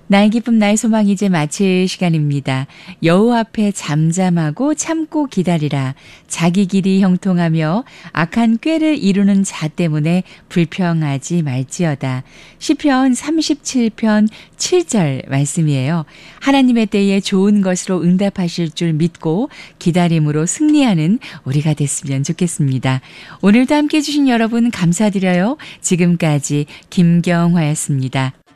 나의 기쁨 나의 소망 이제 마칠 시간입니다. 여호와 앞에 잠잠하고 참고 기다리라. 자기 길이 형통하며 악한 꾀를 이루는 자 때문에 불평하지 말지어다. 시편 37편 7절 말씀이에요. 하나님의 때에 좋은 것으로 응답하실 줄 믿고 기다림으로 승리하는 우리가 됐으면 좋겠습니다. 오늘도 함께해 주신 여러분 감사드려요. 지금까지 김경화였습니다.